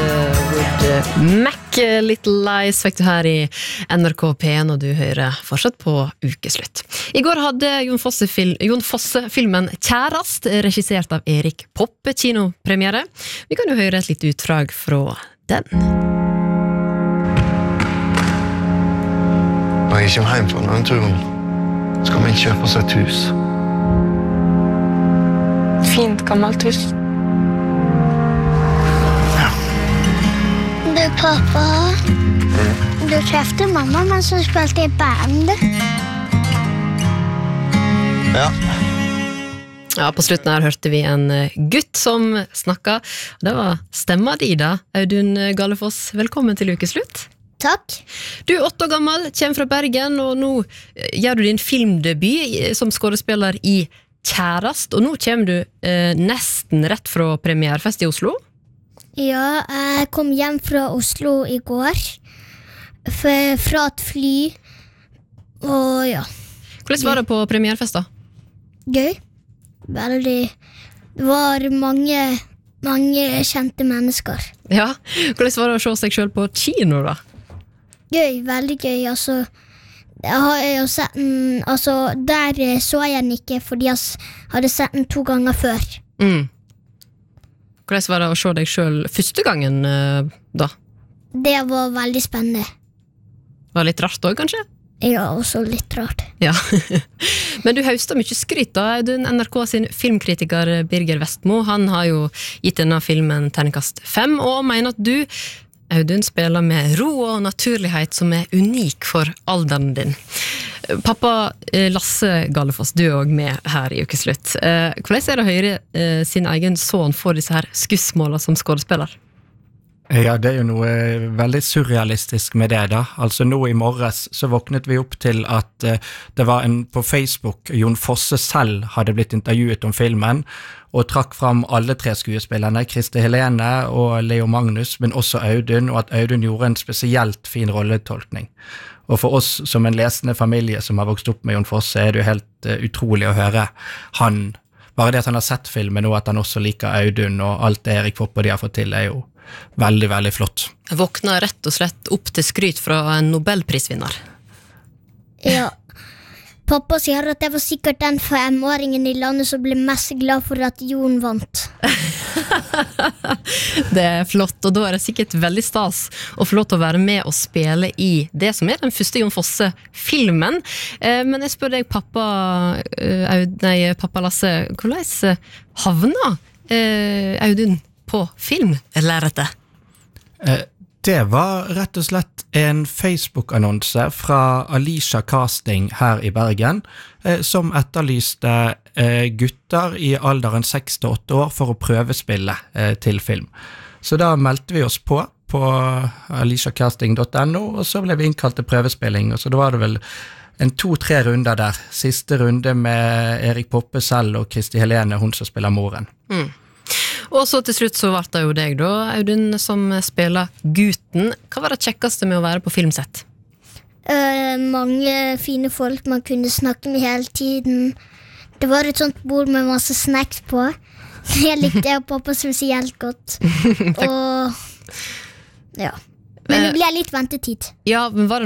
Fleetwood Mac, Little Lies fikk du her i NRK P1, og du hører fortsatt på ukeslutt. I går hadde Jon Fosse filmen Kjærast, regissert av Erik Poppe, kinopremiere. Vi kan jo høre et litt utdrag fra den. Når jeg kommer hjem fra denne turen, skal vi kjøpe oss et hus. Fint, gammelt hus. Du, pappa, du trefte mamma mens hun spilte i band. Ja. Ja, på slutten her hørte vi en gutt som snakket, og det var stemma di da, Audun Gallefoss. Velkommen til ukeslutt. Takk. Du er 8 år gammel, kommer fra Bergen, og nå gjør du din filmdebut som skådespiller i Kjærast, og nå kommer du nesten rett fra premierfest i Oslo. Ja, jeg kom hjem fra Oslo i går fra et fly, og ja. Hvordan var det på premierfest da? Gøy. Veldig. Det var mange kjente mennesker. Ja, hvordan var det å se seg selv på kino da? Gøy, veldig gøy. Altså, jeg har jo sett den, altså, der så jeg den ikke, fordi jeg hadde sett den 2 ganger før. Hvordan var det å se deg selv første gangen da? Det var veldig spennende. Var det litt rart også, kanskje? Ja, også litt rart. Ja. Men du høster mye skryt da, Audun. NRK sin filmkritiker Birger Vestmo, han har jo gitt denne filmen terningkast 5, og mener at du, Audun, spiller med ro og naturlighet som er unik for alderen din. Pappa Lasse Gallefoss, du er også med her i ukeslutt. Hvordan er det å høre sin egen son få disse her skussmålene som skådespiller? Ja, det er jo noe veldig surrealistisk med det da. Altså nå i morges så våknet vi opp til at det var en på Facebook, Jon Fosse selv hadde blitt intervjuet om filmen, og trakk fram alle 3 skuespillerne, Kristi Helene og Leo Magnus, men også Audun, og at Audun gjorde en spesielt fin rolletolkning. Og for oss som en lesende familie som har vokst opp med Jon Fosse, er det jo helt utrolig å høre han. Bare det at han har sett filmen, og at han også liker Audun, og alt det Erik Poppe de har fått til, er jo veldig, veldig flott. Jeg våkna rett og slett opp til skryt fra en Nobelprisvinner. Ja. Pappa sier at det var sikkert den 5-åringen i landet som ble mest glad for at Jon vant. Det er flott, og da er det sikkert veldig stas å få lov til å være med og spille i det som er den første Jon Fosse-filmen. Men jeg spør deg, pappa Lasse, hvordan havna Audun på filmlerretet? Det var rett og slett en Facebook-annonse fra Alicia Casting her i Bergen, som etterlyste gutter i alderen 6-8 år for å prøvespille til film. Så da meldte vi oss på aliciacasting.no, og så ble vi innkalt til prøvespilling, og så da var det vel en 2-3 runder der. Siste runde med Erik Poppe selv og Kristi Helene, hun som spiller moren. Og så til slutt så var det jo deg da, Audun, som spiller gutten. Hva var det kjekkeste med å være på filmsett? Mange fine folk man kunne snakke med hele tiden. Det var et sånt bord med masse snacks på. Jeg likte det og pappa spesielt godt. Og ja. Men det ble litt ventetid. Ja, men var det